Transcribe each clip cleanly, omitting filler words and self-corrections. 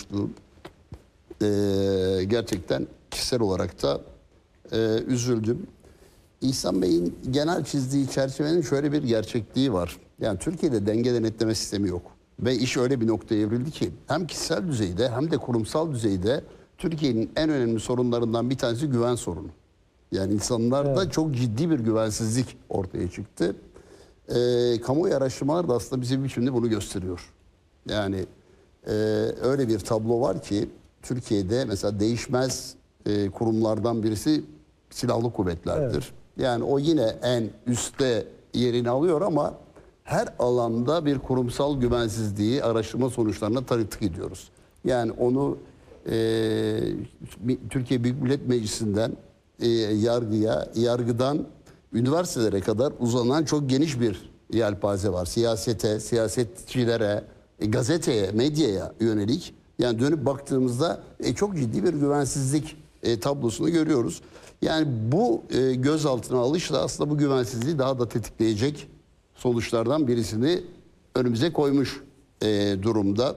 konuştuğum gerçekten kişisel olarak da üzüldüm. İhsan Bey'in genel çizdiği çerçevenin şöyle bir gerçekliği var. Yani Türkiye'de denge denetleme sistemi yok. Ve iş öyle bir noktaya evrildi ki hem kişisel düzeyde hem de kurumsal düzeyde Türkiye'nin en önemli sorunlarından bir tanesi güven sorunu. Yani insanlarda çok ciddi bir güvensizlik ortaya çıktı. Kamuoyu araştırmalar da aslında bize bir biçimde bunu gösteriyor. Yani öyle bir tablo var ki Türkiye'de mesela değişmez kurumlardan birisi silahlı kuvvetlerdir. Evet. Yani o yine en üstte yerini alıyor ama her alanda bir kurumsal güvensizliği araştırma sonuçlarına tanıklık ediyoruz. Yani onu Türkiye Büyük Millet Meclisi'nden yargıya, yargıdan üniversitelere kadar uzanan çok geniş bir yelpaze var. Siyasete, siyasetçilere, gazeteye, medyaya yönelik. Yani dönüp baktığımızda çok ciddi bir güvensizlik tablosunu görüyoruz. Yani bu gözaltına alışla aslında bu güvensizliği daha da tetikleyecek sonuçlardan birisini önümüze koymuş durumda.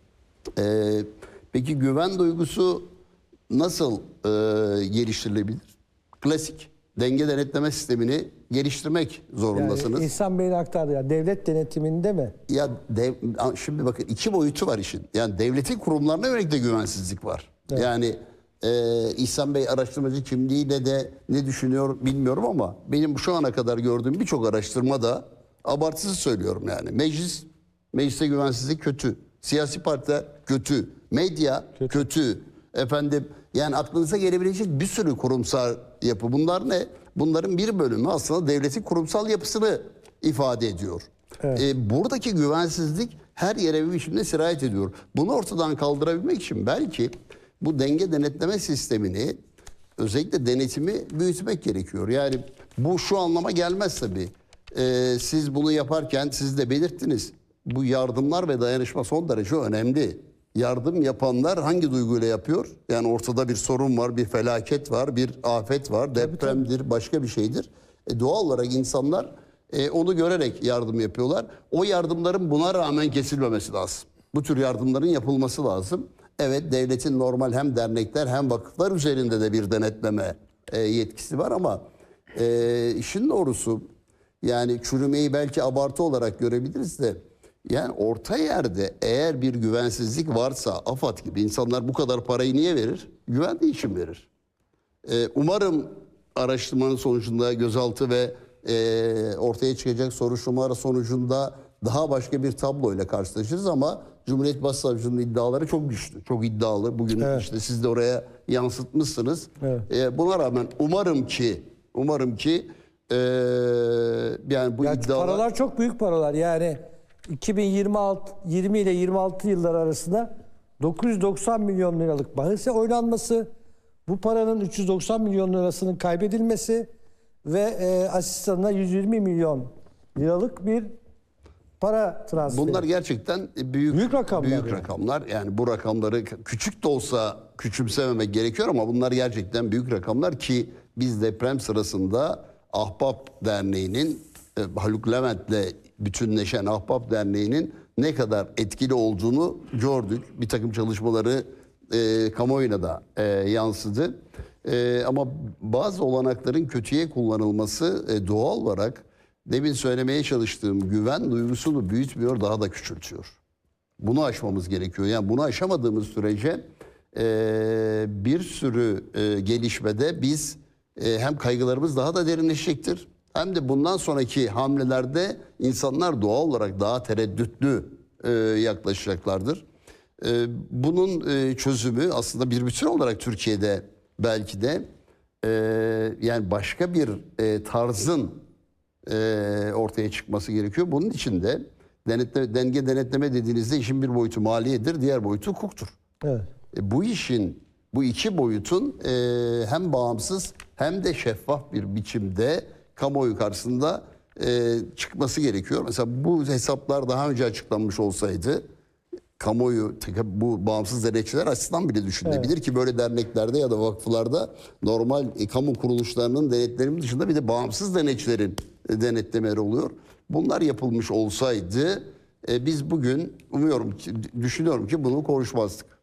Peki güven duygusu nasıl geliştirilebilir? Klasik denge denetleme sistemini geliştirmek zorundasınız. Yani İhsan Bey'in aktardı ya, devlet denetiminde mi? Ya şimdi bakın iki boyutu var işin. Yani devletin kurumlarına yönelik de güvensizlik var. Evet. Yani İhsan Bey araştırmacı kimliğiyle de ne düşünüyor bilmiyorum ama benim şu ana kadar gördüğüm birçok araştırmada abartısız söylüyorum yani. Mecliste güvensizlik kötü. Siyasi partiler kötü. Medya kötü. Efendim yani aklınıza gelebilecek bir sürü kurumsal yapı. Bunlar ne? Bunların bir bölümü aslında devletin kurumsal yapısını ifade ediyor. Evet. Buradaki güvensizlik her yere bir biçimde sirayet ediyor. Bunu ortadan kaldırabilmek için belki bu denge denetleme sistemini, özellikle denetimi büyütmek gerekiyor. Yani bu şu anlama gelmez tabii. Siz bunu yaparken siz de belirttiniz. Bu yardımlar ve dayanışma son derece önemli. Yardım yapanlar hangi duyguyla yapıyor? Yani ortada bir sorun var, bir felaket var, bir afet var, depremdir, başka bir şeydir. Doğal olarak insanlar onu görerek yardım yapıyorlar. O yardımların buna rağmen kesilmemesi lazım. Bu tür yardımların yapılması lazım. Evet, devletin normal hem dernekler hem vakıflar üzerinde de bir denetleme yetkisi var ama işin doğrusu yani çürümeyi belki abartı olarak görebiliriz de yani orta yerde eğer bir güvensizlik varsa AFAD gibi insanlar bu kadar parayı niye verir? Güvendiği için verir. Umarım araştırmanın sonucunda gözaltı ve ortaya çıkacak soruşturmalar sonucunda daha başka bir tabloyla karşılaşırız ama Cumhuriyet Başsavcılığı'nın iddiaları çok güçlü, çok iddialı. Bugün işte siz de oraya yansıtmışsınız. Evet. Buna rağmen umarım ki yani bu iddialar... Paralar çok büyük paralar yani 2020 ile 26 yıllar arasında 990 milyon liralık bahise oynanması, bu paranın 390 milyon lirasının kaybedilmesi ve asistanına 120 milyon liralık bir para transferi. Bunlar gerçekten büyük rakamlar. Yani bu rakamları küçük de olsa küçümsememek gerekiyor ama bunlar gerçekten büyük rakamlar ki biz deprem sırasında Ahbap Derneği'nin Haluk Levent'le bütünleşen Ahbap Derneği'nin ne kadar etkili olduğunu gördük. Bir takım çalışmaları kamuoyuna da yansıdı. Ama bazı olanakların kötüye kullanılması doğal olarak demin söylemeye çalıştığım güven duygusunu büyütmüyor, daha da küçültüyor. Bunu aşmamız gerekiyor. Yani bunu aşamadığımız sürece bir sürü gelişmede biz hem kaygılarımız daha da derinleşecektir hem de bundan sonraki hamlelerde insanlar doğal olarak daha tereddütlü yaklaşacaklardır. Bunun çözümü aslında bir bütün olarak Türkiye'de belki de yani başka bir tarzın ortaya çıkması gerekiyor. Bunun için de denge denetleme dediğinizde işin bir boyutu maliyedir, diğer boyutu hukuktur. Evet. Bu iki boyutun hem bağımsız hem de şeffaf bir biçimde kamuoyu karşısında çıkması gerekiyor. Mesela bu hesaplar daha önce açıklanmış olsaydı kamuoyu bu bağımsız denetçiler açısından bile düşünülebilir ki böyle derneklerde ya da vakıflarda normal kamu kuruluşlarının denetlerinin dışında bir de bağımsız denetçilerin denetlemeleri oluyor. Bunlar yapılmış olsaydı biz bugün düşünüyorum ki bunu konuşmazdık.